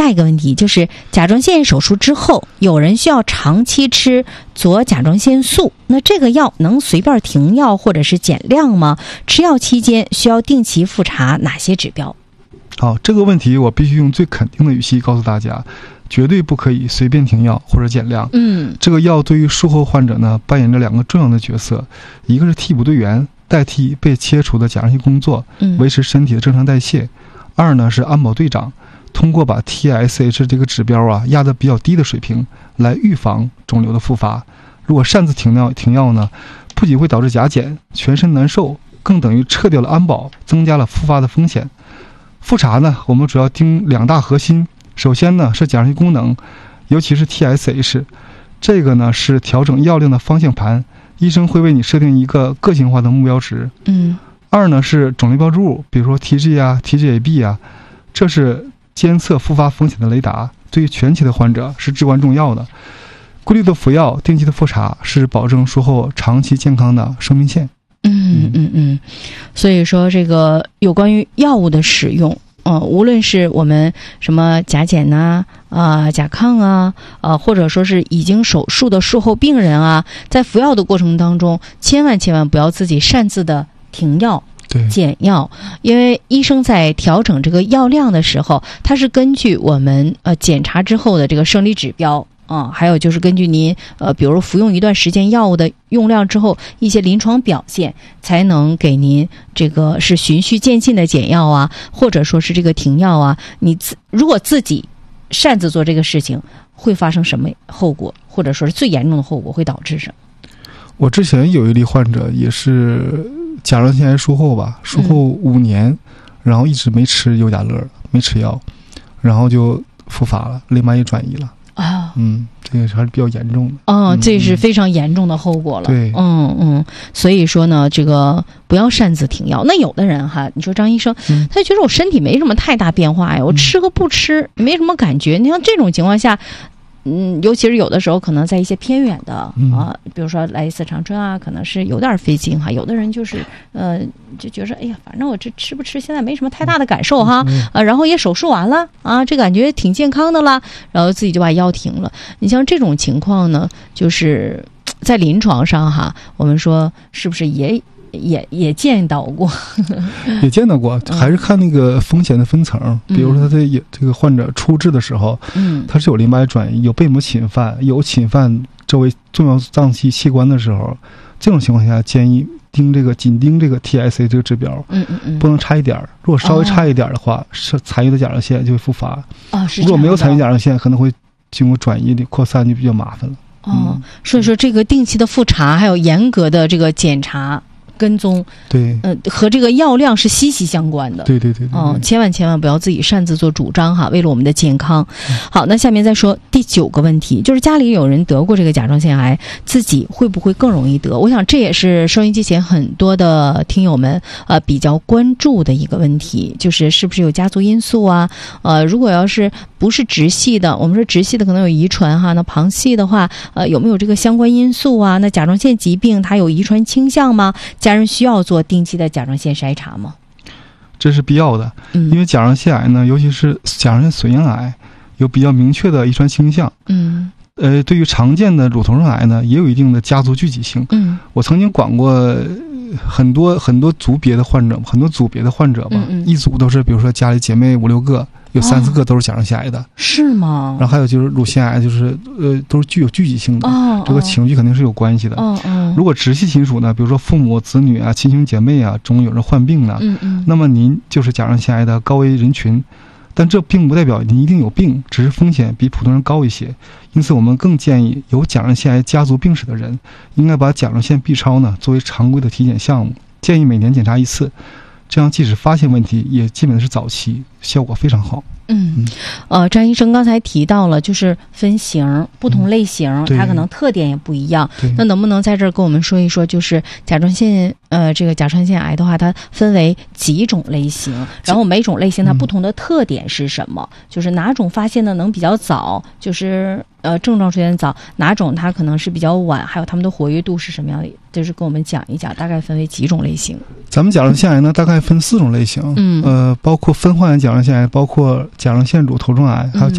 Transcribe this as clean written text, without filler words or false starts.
下一个问题就是甲状腺手术之后，有人需要长期吃左甲状腺素，那这个药能随便停药或者是减量吗？吃药期间需要定期复查哪些指标？ 好，这个问题我必须用最肯定的语气告诉大家，绝对不可以随便停药或者减量。这个药对于术后患者呢，扮演着2个重要的角色，一个是替补队员，代替被切除的甲状腺工作，维持身体的正常代谢；二呢是安保队长，通过把 TSH 这个指标压得比较低的水平，来预防肿瘤的复发。如果擅自停药呢，不仅会导致甲减、全身难受，更等于撤掉了安保，增加了复发的风险。复查呢，我们主要盯2大核心。首先呢是甲状腺功能，尤其是 TSH， 这个呢是调整药量的方向盘，医生会为你设定一个个性化的目标值。二呢是肿瘤标志物，比如说 TG、TGAB 这是监测复发风险的雷达，对于全期的患者是至关重要的。规律的服药，定期的复查，是保证术后长期健康的生命线。 所以说这个有关于药物的使用，无论是我们什么甲减甲亢或者说是已经手术的术后病人在服药的过程当中，千万不要自己擅自的停药减药，因为医生在调整这个药量的时候，他是根据我们检查之后的这个生理指标还有就是根据您比如服用一段时间药物的用量之后一些临床表现，才能给您这个是循序渐进的减药或者说是这个停药你如果自己擅自做这个事情，会发生什么后果，或者说是最严重的后果会导致什么？ 我之前有一例患者也是甲状腺癌术后术后5年，然后一直没吃优甲乐，没吃药，然后就复发了，淋巴液转移了。这个还是比较严重的。 这是非常严重的后果了。 对， 所以说呢，这个不要擅自停药。那有的人你说张医生，他就觉得我身体没什么太大变化呀，我吃和不吃没什么感觉。你像这种情况下，尤其是有的时候可能在一些偏远的比如说来一次长春可能是有点费劲有的人就是就觉得哎呀，反正我这吃不吃现在没什么太大的感受然后也手术完了这感觉挺健康的了，然后自己就把药停了。你像这种情况呢，就是在临床上我们说是不是也见到过也见到过，还是看那个风险的分层。比如说他这个患者初治的时候，他是有淋巴液转移，有被膜侵犯，有侵犯周围重要脏器器官的时候，这种情况下建议紧盯这个 TSH 这个指标，不能差一点。如果稍微差一点的话，是残余的甲状腺就会复发。如果没有残余甲状腺，可能会经过转移的扩散，就比较麻烦了。 所以说这个定期的复查，还有严格的这个检查跟踪， 对， 和这个药量是息息相关的。 对， 千万不要自己擅自做主张为了我们的健康。好，那下面再说第9个问题，就是家里有人得过这个甲状腺癌，自己会不会更容易得？我想这也是收音机前很多的听友们比较关注的一个问题，就是是不是有家族因素如果要是不是直系的，我们说直系的可能有遗传那旁系的话有没有这个相关因素那甲状腺疾病它有遗传倾向吗？家人需要做定期的甲状腺筛查吗？ 这是必要的，因为甲状腺癌呢，尤其是甲状腺髓样癌，有比较明确的遗传倾向。对于常见的乳头上癌呢，也有一定的家族聚集性。我曾经管过很多组别的患者，一组都是比如说家里姐妹5、6个，有3、4个都是甲状腺癌的。是吗？然后还有就是乳腺癌，就是都是具有聚集性的。这个情绪肯定是有关系的。如果直系亲属呢，比如说父母、子女亲兄姐妹中有人患病呢，那么您就是甲状腺癌的高危人群。但这并不代表您一定有病，只是风险比普通人高一些。因此我们更建议有甲状腺癌家族病史的人，应该把甲状腺 B 超呢作为常规的体检项目，建议每年检查1次，这样即使发现问题也基本是早期，效果非常好。 张医生刚才提到了就是分型，不同类型它可能特点也不一样，那能不能在这儿跟我们说一说，就是甲状腺这个甲状腺癌的话，它分为几种类型，然后每种类型它不同的特点是什么？就是哪种发现的能比较早，就是症状出现早，哪种它可能是比较晚，还有它们的活跃度是什么样的，就是跟我们讲一讲，大概分为几种类型。 咱们甲状腺癌呢大概分4种类型，包括分化甲状腺癌，包括甲状腺乳头状癌，还有